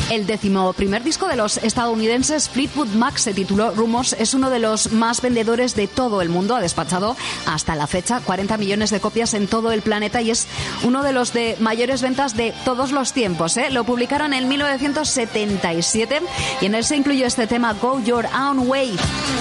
El 11º disco de los estadounidenses Fleetwood Mac se tituló Rumors. Es uno de los más vendedores de todo el mundo. Ha despachado hasta la fecha 40 millones de copias en todo el planeta y es uno de los de mayores ventas de todos los tiempos, ¿eh? Lo publicaron en 1977 y en él se incluyó este tema Go Your Own Way.